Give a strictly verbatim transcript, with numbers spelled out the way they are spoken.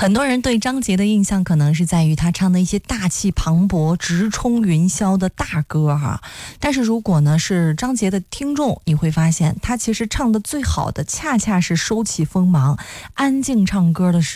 很多人对张杰的印象可能是在于他唱的一些大气磅礴、直冲云霄的大歌哈。但是如果呢是张杰的听众，你会发现他其实唱的最好的恰恰是收起锋芒，安静唱歌的时候